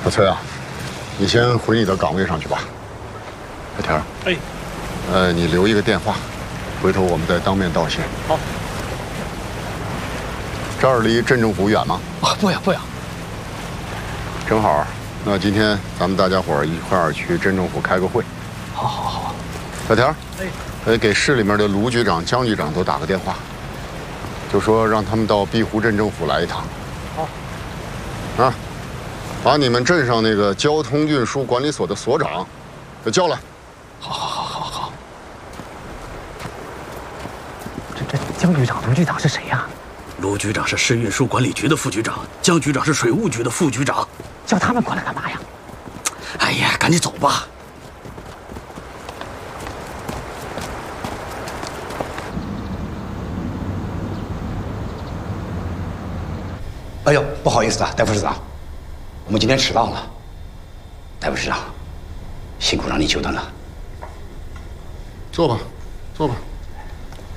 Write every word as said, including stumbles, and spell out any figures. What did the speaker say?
小崔啊，你先回你的岗位上去吧。小田， 哎， 呃，你留一个电话，回头我们再当面道谢。 好。 这儿离镇政府远吗？ 啊，不远不远。 正好，那今天咱们大家伙儿一块儿去镇政府开个会。 好，好，好。 小田， 哎， 呃，给市里面的卢局长、江局长都打个电话，就说让他们到碧湖镇政府来一趟。 好。 啊，把你们镇上那个交通运输管理所的所长给叫来。 好，好，好，好，好。这这江局长、卢局长是谁呀？ 卢局长是市运输管理局的副局长，江局长是水务局的副局长。 叫他们过来干嘛呀？ 哎呀，赶紧走吧。 哎呦，不好意思啊，戴副市长，我们今天迟到了。戴副市长，辛苦让你久等了。 坐吧，坐吧。